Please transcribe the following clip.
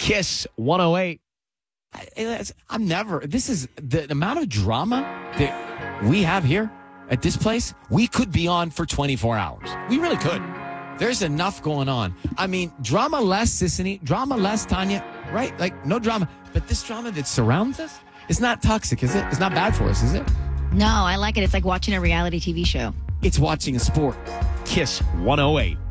Kiss 108. This is the amount of drama that we have here at this place. We could be on for 24 hours. We really could. There's enough going on. I mean, drama less, Sissany, drama less, Tanya, right? Like, no drama. But this drama that surrounds us, it's not toxic, is it? It's not bad for us, is it? No, I like it. It's like watching a reality TV show. It's watching a sport. Kiss 108.